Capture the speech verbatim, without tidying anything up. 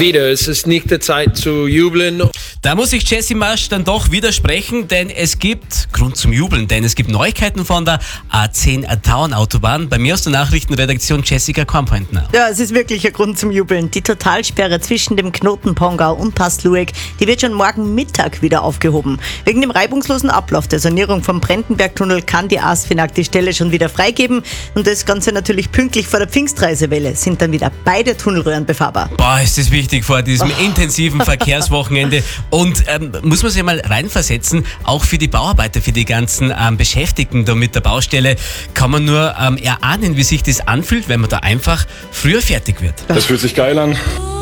wieder, es ist nicht die Zeit zu jubeln. Da muss ich Jesse Marsch dann doch widersprechen, denn es gibt Grund zum Jubeln, denn es gibt Neuigkeiten von der A zehn Tauern-Autobahn. Bei mir aus der Nachrichtenredaktion Jessica Kornpointner. Ja, es ist wirklich ein Grund zum Jubeln. Die Totalsperre zwischen dem Knoten Pongau und Passlueck, die wird schon morgen Mittag wieder aufgehoben. Wegen dem reibungslosen Ablauf der Sanierung vom Brendenbergtunnel kann die ASFINAG die Stelle schon wieder freigeben. Und das Ganze natürlich pünktlich vor der Pfingstreisewelle sind dann wieder beide Tunnelröhren befahrbar. Boah, ist das wichtig vor diesem intensiven Verkehrswochenende. Und ähm, muss man sich mal reinversetzen, auch für die Bauarbeiter, für die ganzen ähm, Beschäftigten da mit der Baustelle, kann man nur ähm, erahnen, wie sich das anfühlt, wenn man da einfach früher fertig wird. Das fühlt sich geil an.